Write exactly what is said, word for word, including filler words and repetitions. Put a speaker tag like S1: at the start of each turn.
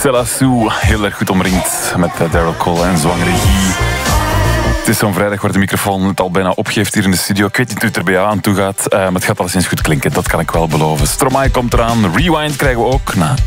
S1: Selassou, heel erg goed omringd met Daryl Cole en zwangere regie. Het is zo'n vrijdag waar de microfoon het al bijna opgeeft hier in de studio. Ik weet niet hoe het er bij jou aan toe gaat, uh, maar het gaat alleszins goed klinken. Dat kan ik wel beloven. Stromae komt eraan, Rewind krijgen we ook. Nou,